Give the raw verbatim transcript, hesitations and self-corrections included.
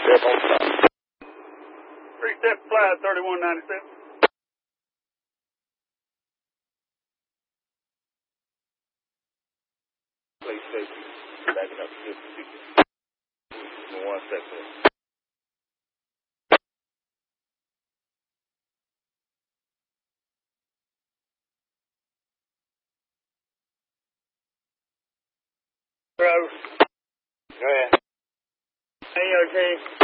step on top. Three step flight thirty-one ninety-seven. Place safety. Backing up to fifty. One second. Road. Go ahead. A O K.